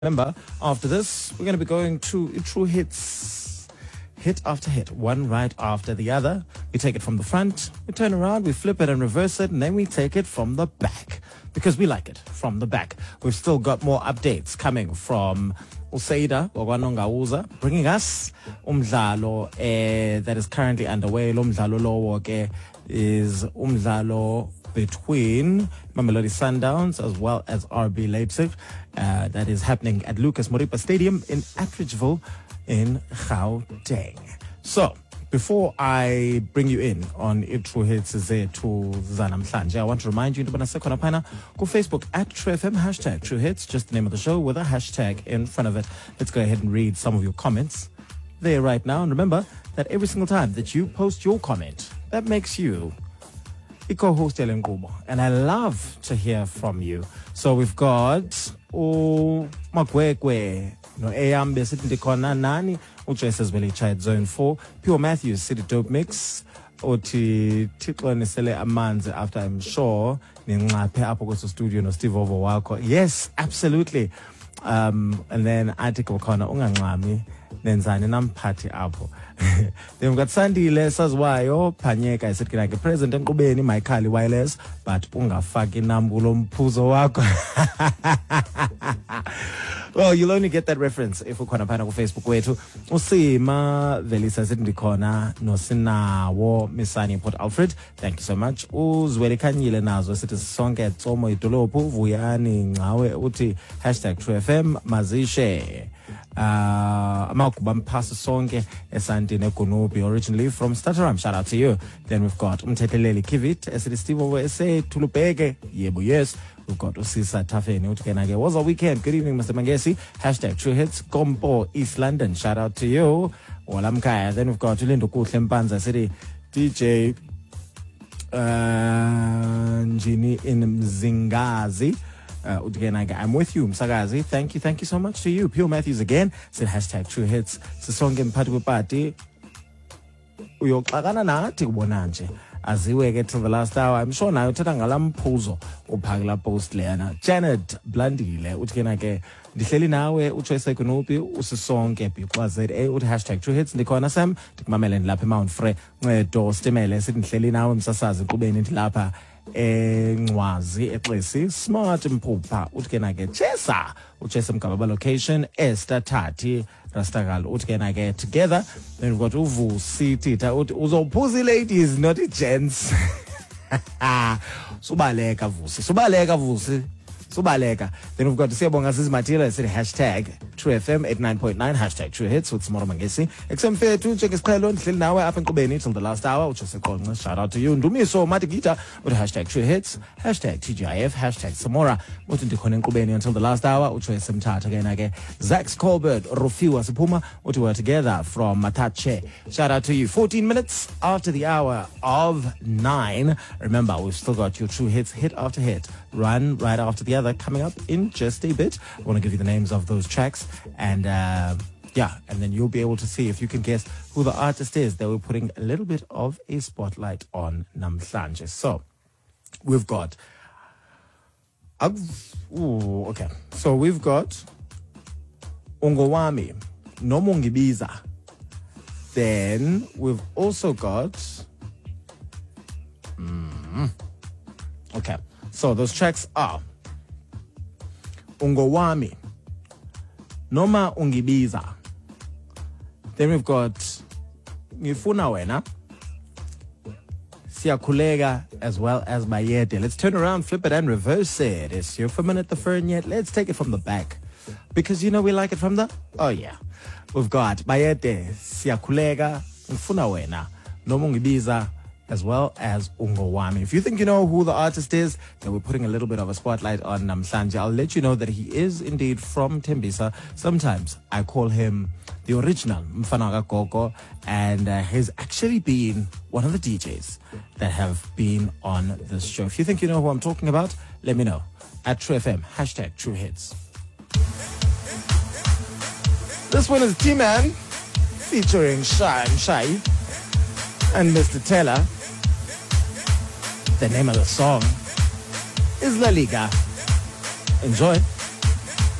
Remember, after this, we're going to be going to true hits, hit after hit, one right after the other. We take it from the front, we turn around, we flip it and reverse it, and then we take it from the back because we like it from the back. We've still got more updates coming from Usaida Wakwanongauza, bringing us umdlalo that is currently underway. Lo mdlalo lowo ke is umdlalo between Mamelodi Sundowns as well as RB Leipzig. That is happening at Lucas Moripa Stadium in Atteridgeville in Gauteng. So, before I bring you in on True Hits Zethu Zanamhlanje, I want to remind you to sekhona phana go Facebook at True FM, hashtag True Hits, just the name of the show with a hashtag in front of it. Let's go ahead and read some of your comments there right now. And remember that every single time that you post your comment, that makes you co-host Ngubo, and I love to hear from you. So we've got Magwekwe, Eyambe sitting the nani, Uchesa's Valley Child Zone 4, Pure Matthews City Dope Mix, Oti Titlo Nesele Amanze after I'm sure Ningape Apogoso Studio no Steve Ovowako. Yes, absolutely. And then article corner Ungangami. Nenzani namphathi apho. Then we've got Sandile saziwayo Phanyeka esithi like present enkqubeni Michael Wireless but ungafaki nambulo mphuzo wakho. Well, you'll only get that reference if ukhona phana ku Facebook wethu. Usima Velisa sithi ndikhona nosinawo Misani Port Alfred. Thank you so much. Uzwele Khanyile nazo sithi sonke tsomo idolophu Vuyani Ngcawe uthi #TrueFM mazishe. Amakubampasa sonke esandine Gunubi, originally from Stataram. Shout out to you. Then we've got Umtheteleli Kivit esithi Steve over say Tulubeke. Yebo, yes. We've got Usisa Tafeni Utkenage. Was a weekend. Good evening, Mr. Mangesi. #True Hits Kompo East London. Shout out to you. Walamkaya. Then we've got Ulindo Kutlempanza City DJ Njini in Mzingazi. I'm with you, Msagazi. Thank you so much to you. Pure Matthews again said #True Hits. Sisonke mphathi kwepati. Uyoxakana nathi kubonanje. Aziweke till the last hour. I'm sure nayo uthatha ngalamphuzo uphakela post leyana. Janet Blandile uthikena ke ndihleli nawe uChoice Kunupi usisonke bixwaze uthi #True Hits ndikhona Sam ndikumamele ndilapha eMount Frere Ncedo Stimele sithi ndihleli nawe msasazi enkqubeni ndilapha Ngwazi eXesi Smart Mphupha uthikena ke Chesa uChesa Mgababa location Esther Thati Rastagal uthikena ke together. Then we've got Uvusi Tita uzophuza ladies not gents. Subaleka Vusi Subaleka. Then we've got Siyabonga Matila said #TrueFM 89.9 #True Hits with Smoro Mangesi. XM Fair 2 check is Krelon till now up in Kubeni till the last hour, which is a call. Shout out to you. Ndumiso Matigita with #True Hits, #TGIF, #Samora. What in the Kubeni until the last hour, which was some chat again. Zax Colbert, Rufiwa Sapuma, what we were together from Matache. Shout out to you. 14 minutes after the hour of 9. Remember, we've still got your True Hits hit after hit, run right after the other coming up in just a bit. I want to give you the names of those tracks and and then you'll be able to see if you can guess who the artist is that we're putting a little bit of a spotlight on namhlanje. So we've got so we've got Ungowami Nomungibiza. Then we've also got so those tracks are Ungowami Noma Ungibiza. Then we've got Ngifuna Wena Siyakhuleka as well as Bayede. Let's turn around, flip it and reverse it. Is your for minute the fern yet? Let's take it from the back. Because we like it from the we've got Bayede Siyakhuleka Ngifuna Wena Noma Ungibiza as well as Ungowami. If you think you know who the artist is, then we're putting a little bit of a spotlight on Namhlanje. I'll let you know that he is indeed from Tembisa. Sometimes I call him the original Mfana Gogo, and he's actually been one of the DJs that have been on this show. If you think you know who I'm talking about, let me know. At True FM, #True Hits. This one is T-Man featuring Shy and Mr. Taylor. The name of the song is La Liga. Enjoy.